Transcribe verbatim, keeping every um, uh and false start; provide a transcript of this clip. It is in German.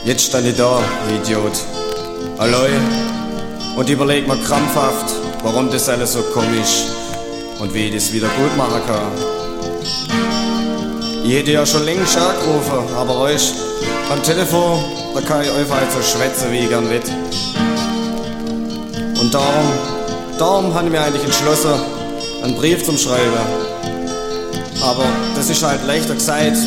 Jetzt stand ich da, Idiot, allein und überleg mir krampfhaft, warum das alles so komisch und wie ich das wieder gut machen kann. Ich hätte ja schon längst angerufen, aber euch am Telefon, da kann ich einfach halt so schwätzen, wie ich gern will. Und darum, darum habe ich mir eigentlich entschlossen, einen Brief zum Schreiben. Aber das ist halt leichter gesagt